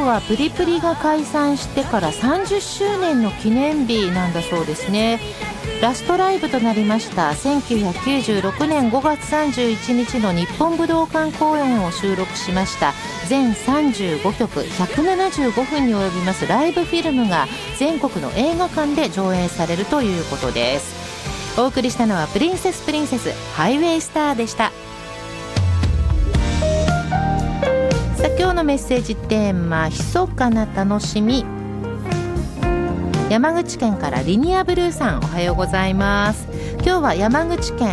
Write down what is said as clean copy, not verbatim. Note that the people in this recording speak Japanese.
日はプリプリが解散してから30周年の記念日なんだそうですね。ラストライブとなりました1996年5月31日の日本武道館公演を収録しました全35曲175分に及びますライブフィルムが全国の映画館で上映されるということです。お送りしたのはプリンセスハイウェイスターでした。さあ今日のメッセージテーマ、密かな楽しみ。山口県からリニアブルーさん、おはようございます。今日は山口県